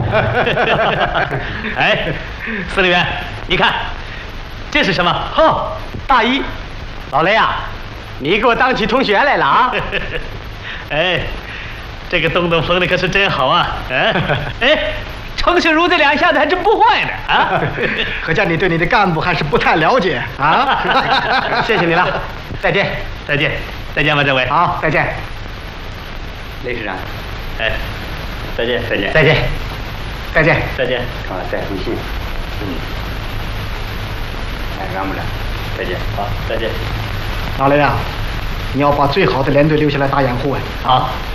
哎，司令员，你看，这是什么？ 哦，大衣。老雷啊，你给我当起同学来了啊！ 哎，这个东东缝的可是真好啊！哎，程世如这两下子还真不坏呢啊！ 可见你对你的干部还是不太了解啊！谢谢你了，再见， 再见，再见吧，政委。 好，再见。 雷师长， 哎，再见，再见， 再见，再见， 再见。 啊，再回信。哎，俺们了，再见。 好，再见。 老雷啊，你要把最好的连队留下来打掩护啊！ 好。